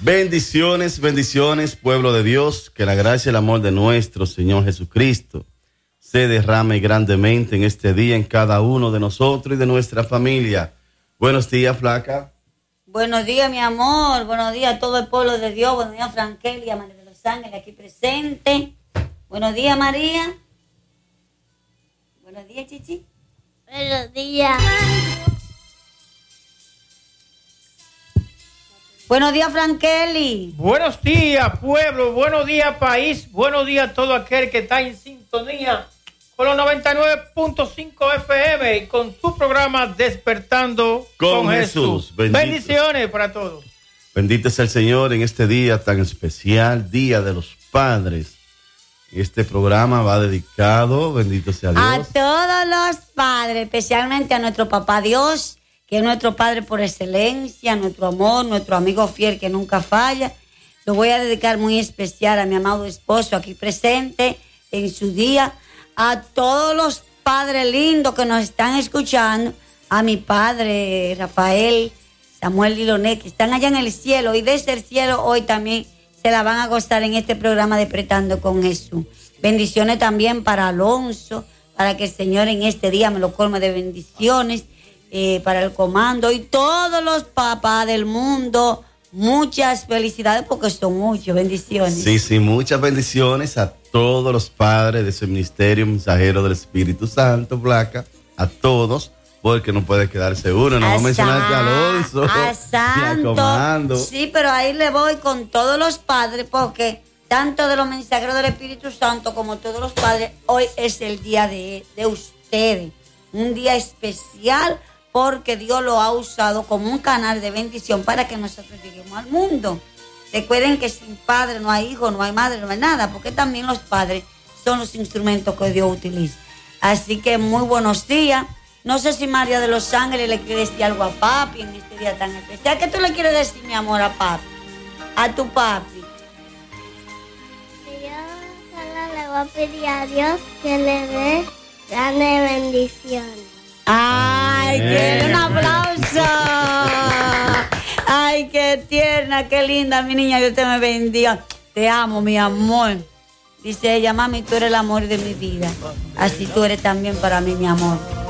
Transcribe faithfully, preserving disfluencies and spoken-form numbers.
Bendiciones, bendiciones, pueblo de Dios, que la gracia y el amor de nuestro Señor Jesucristo se derrame grandemente en este día en cada uno de nosotros y de nuestra familia. Buenos días, Flaca. Buenos días, mi amor. Buenos días a todo el pueblo de Dios. Buenos días, Frankelia, María de los Ángeles, aquí presente. Buenos días, María. Buenos días, Chichi. Buenos días. Buenos días, Frankeli. Buenos días, pueblo. Buenos días, país. Buenos días a todo aquel que está en sintonía con los noventa y nueve punto cinco F M y con su programa Despertando con, con Jesús. Jesús. Bendiciones para todos. Bendito sea el Señor en este día tan especial, Día de los Padres. Este programa va dedicado, bendito sea Dios, a todos los padres, especialmente a nuestro papá Dios, que es nuestro Padre por excelencia, nuestro amor, nuestro amigo fiel que nunca falla. Lo voy a dedicar muy especial a mi amado esposo aquí presente en su día, a todos los padres lindos que nos están escuchando, a mi padre Rafael, Samuel y Loné, que están allá en el cielo, y desde el cielo hoy también se la van a gozar en este programa Despertando con Jesús. Bendiciones también para Alonso, para que el Señor en este día me lo colme de bendiciones. Eh, para el comando y todos los papás del mundo, muchas felicidades porque son muchos, bendiciones. Sí, sí, muchas bendiciones a todos los padres de ese ministerio mensajero del Espíritu Santo, Blanca, a todos, porque no puede quedarse uno, no vamos a mencionar a Alonso, a Santo, sí, pero ahí le voy con todos los padres, porque tanto de los mensajeros del Espíritu Santo como todos los padres, hoy es el día de, de ustedes, un día especial, porque Dios lo ha usado como un canal de bendición para que nosotros lleguemos al mundo. Recuerden que sin padre no hay hijo, no hay madre, no hay nada, porque también los padres son los instrumentos que Dios utiliza. Así que muy buenos días. No sé si María de los Ángeles le quiere decir algo a papi en este día tan especial. ¿Qué tú le quieres decir, mi amor, a papi? A tu papi. Yo solo le voy a pedir a Dios que le dé grandes bendiciones. ¡Ay, qué un aplauso! ¡Ay, qué tierna, qué linda, mi niña! Dios te me bendiga. Te amo, mi amor. Dice ella, mami, tú eres el amor de mi vida. Así tú eres también para mí, mi amor.